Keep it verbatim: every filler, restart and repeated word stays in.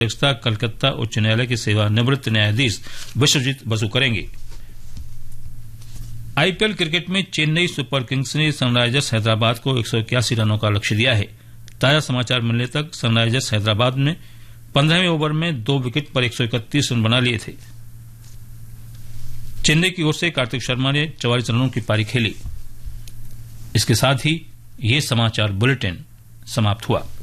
अध्यक्षता कलकत्ता उच्च न्यायालय के सेवानिवृत्त न्यायाधीश विश्वजीत बसु करेंगे। आईपीएल क्रिकेट में चेन्नई सुपर किंग्स ने सनराइजर्स हैदराबाद को एक सौ इक्यासी रनों का लक्ष्य दिया है। ताजा समाचार मिलने तक सनराइजर्स हैदराबाद ने पंद्रहवें ओवर में दो विकेट पर एक सौ इकतीस रन बना लिए थे। चेन्नई की ओर से कार्तिक शर्मा ने चौवालीस रनों की पारी खेली। इसके साथ ही ये समाचार बुलेटिन समाप्त हुआ।